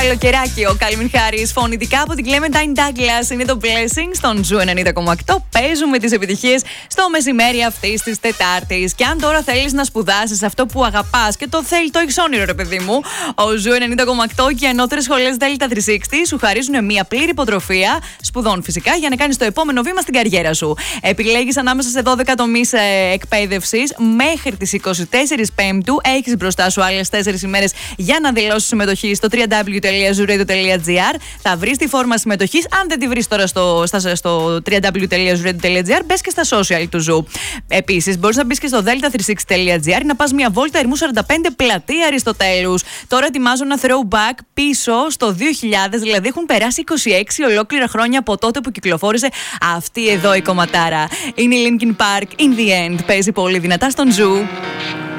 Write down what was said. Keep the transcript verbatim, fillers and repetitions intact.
καλοκαιράκι. Ο Κάλμιν Χάρις φωνητικά από την Clementine Douglas είναι το Blessing στον Ζου ενενήντα κόμμα οκτώ. Παίζουμε τις επιτυχίες στο μεσημέρι αυτής της Τετάρτης. Και αν τώρα θέλεις να σπουδάσεις αυτό που αγαπάς και το θέλει, το έχεις όνειρο, ρε παιδί μου, ο Ζου ενενήντα κόμμα οκτώ και οι ανώτερες σχολές Delta τριακόσια εξήντα σου χαρίζουν μια πλήρη υποτροφία σπουδών φυσικά για να κάνεις το επόμενο βήμα στην καριέρα σου. Επιλέγεις ανάμεσα σε δώδεκα τομείς εκπαίδευσης μέχρι τις εικοστή τέταρτη Πέμπτου. Έχεις μπροστά σου άλλες τέσσερις ημέρες για να δηλώσεις συμμετοχή στο double-u double-u double-u τελεία zooradio τελεία gr. Θα βρεις τη φόρμα συμμετοχής. Αν δεν τη βρεις τώρα στο, στα, στο double-u double-u double-u τελεία zooradio τελεία gr, μπες και στα social του Ζου. Επίσης, μπορείς να μπεις και στο delta τριακόσια εξήντα τελεία gr να πας μια βόλτα Ερμού σαράντα πέντε πλατεία Αριστοτέλους. Τώρα ετοιμάζω ένα throwback πίσω στο δύο χιλιάδες, δηλαδή έχουν περάσει είκοσι έξι ολόκληρα χρόνια από τότε που κυκλοφόρησε αυτή εδώ η κομματάρα. Είναι η Linkin Park, In the End. Παίζει πολύ δυνατά στον Ζου.